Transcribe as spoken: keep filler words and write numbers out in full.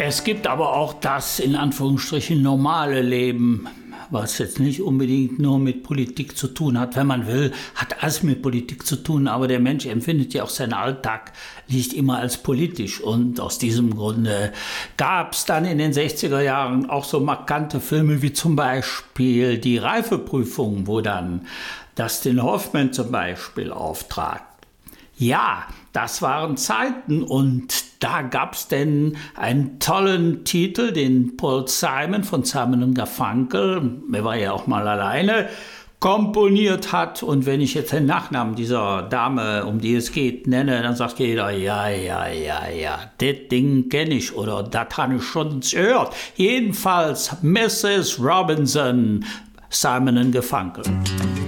Es gibt aber auch das in Anführungsstrichen normale Leben, was jetzt nicht unbedingt nur mit Politik zu tun hat. Wenn man will, hat alles mit Politik zu tun, aber der Mensch empfindet ja auch seinen Alltag nicht immer als politisch. Und aus diesem Grunde gab es dann in den sechziger Jahren auch so markante Filme wie zum Beispiel die Reifeprüfung, wo dann Dustin Hoffman zum Beispiel auftrat. Ja, das waren Zeiten und da gab es denn einen tollen Titel, den Paul Simon von Simon und Garfunkel, er war ja auch mal alleine, komponiert hat. Und wenn ich jetzt den Nachnamen dieser Dame, um die es geht, nenne, dann sagt jeder, ja, ja, ja, ja, das Ding kenne ich oder das habe ich schon gehört. Jedenfalls Misses Robinson, Simon und Garfunkel.